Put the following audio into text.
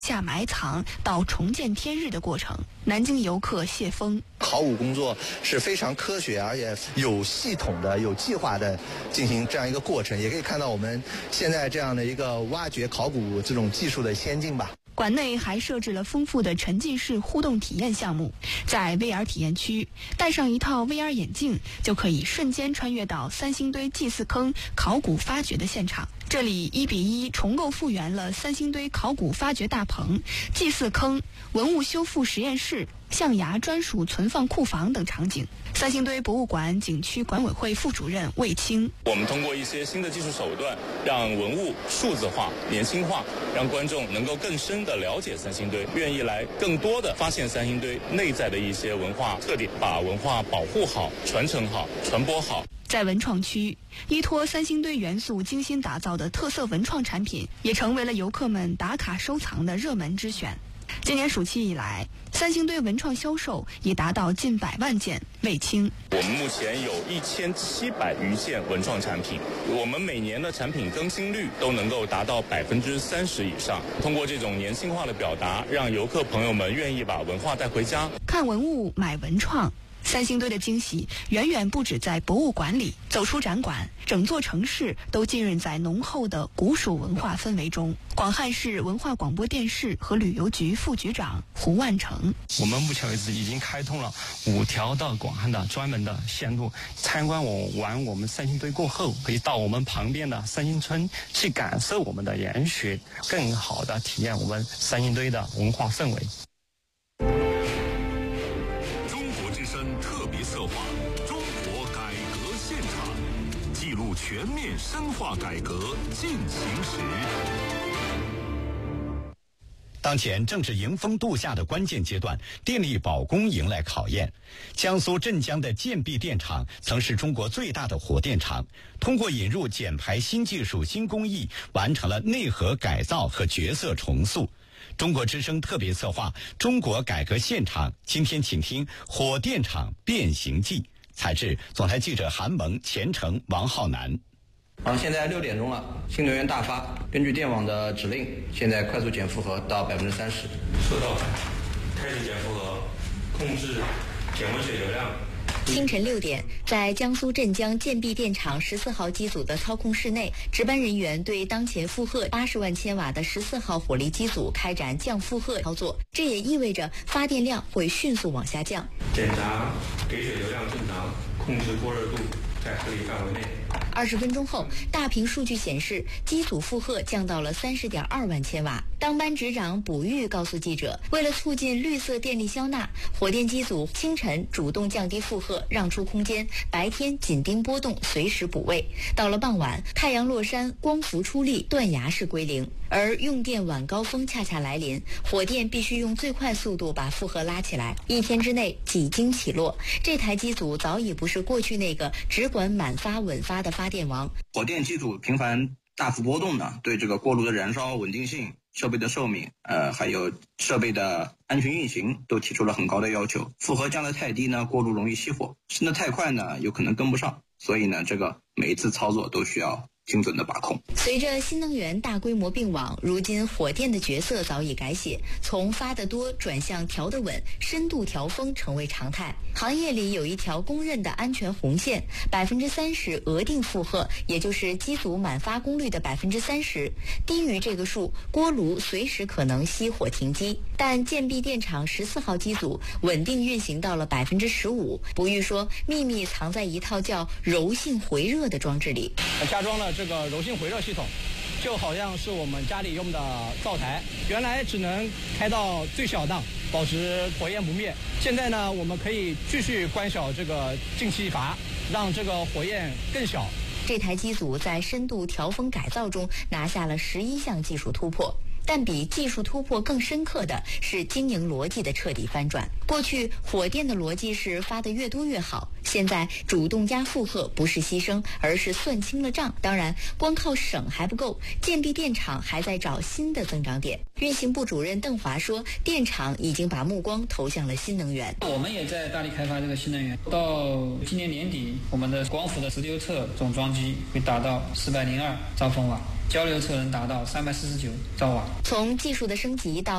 下埋藏到重见天日的过程。南京游客谢峰， 考古工作是非常科学而且有系统的、有计划的进行这样一个过程，也可以看到我们现在这样的一个挖掘考古这种技术的先进吧。 馆内还设置了丰富的沉浸式互动体验项目，在 VR 体验区戴上一套 VR 眼镜，就可以瞬间穿越到三星堆祭祀坑考古发掘的现场。这里1:1重构复原了三星堆考古发掘大棚、祭祀坑、文物修复实验室、象牙专属存放库房等场景。三星堆博物馆景区管委会副主任魏青， 我们通过一些新的技术手段，让文物数字化、年轻化，让观众能够更深地了解三星堆，愿意来更多地发现三星堆内在的一些文化特点，把文化保护好、传承好、传播好。 在文创区，依托三星堆元素精心打造的特色文创产品，也成为了游客们打卡收藏的热门之选。今年暑期以来，三星堆文创销售已达到近100万件。魏青， 我们目前有1700余件文创产品，我们每年的产品更新率都能够达到30%以上。通过这种年轻化的表达，让游客朋友们愿意把文化带回家。 看文物买文创。三星堆的惊喜远远不止在博物馆里，走出展馆，整座城市都浸润在浓厚的古蜀文化氛围中。广汉市文化广播电视和旅游局副局长胡万成， 我们目前为止已经开通了5条到广汉的专门的线路，参观完我们三星堆过后，可以到我们旁边的三星村去感受我们的研学，更好的体验我们三星堆的文化氛围。 特别策划《中国改革现场》，记录全面深化改革进行时。 当前正是迎峰度夏的关键阶段，电力保供迎来考验。江苏镇江的建壁电厂曾是中国最大的火电厂，通过引入减排新技术、新工艺，完成了内核改造和角色重塑。中国之声特别策划《中国改革现场》，今天请听《火电厂变形记》，采制总台记者韩萌、钱程、王浩南。 现在6点钟了，新能源大发，根据电网的指令，现在快速减负荷到30%。 收到，开始减负荷，控制减温水流量。 清晨6点，在江苏镇江建壁电厂14号机组的操控室内，值班人员对当前负荷80万千瓦的14号火力机组开展降负荷操作，这也意味着发电量会迅速往下降。 检查给水流量正常，控制过热度在合理范围内。 20分钟后，大屏数据显示机组负荷降到了30.2万千瓦。当班执长卜玉告诉记者，为了促进绿色电力消纳，火电机组清晨主动降低负荷，让出空间，白天紧盯波动，随时补位。到了傍晚，太阳落山，光伏出力，断崖式归零。而用电晚高峰恰恰来临，火电必须用最快速度把负荷拉起来，1天之内几经起落。这台机组早已不是过去那个只管满发稳发的发电王。 火电机组频繁大幅波动呢，对这个锅炉的燃烧稳定性、设备的寿命，还有设备的安全运行都提出了很高的要求。负荷降得太低呢，锅炉容易熄火；升得太快呢，有可能跟不上。所以呢，这个每一次操作都需要精准的把控。 随着新能源大规模并网，如今火电的角色早已改写，从发得多转向调得稳，深度调峰成为常态。行业里有一条公认的安全红线，30%额定负荷，也就是机组满发功率的30%，低于这个数，锅炉随时可能熄火停机。但建壁电厂14号机组稳定运行到了15%。卜玉说，秘密藏在一套叫柔性回热的装置里。 加装了这个柔性回热系统，就好像是我们家里用的灶台，原来只能开到最小档，保持火焰不灭。现在呢，我们可以继续关小这个进气阀，让这个火焰更小。 这台机组在深度调峰改造中拿下了11项技术突破。但比技术突破更深刻的是经营逻辑的彻底翻转。过去火电的逻辑是发得越多越好，现在主动压负荷不是牺牲，而是算清了账。当然，光靠省还不够，建壁电厂还在找新的增长点。运行部主任邓华说，电厂已经把目光投向了新能源。 我们也在大力开发这个新能源，到今年年底，我们的光伏的直流侧总装机会达到402兆风瓦。 交流侧能达到349兆瓦。 从技术的升级到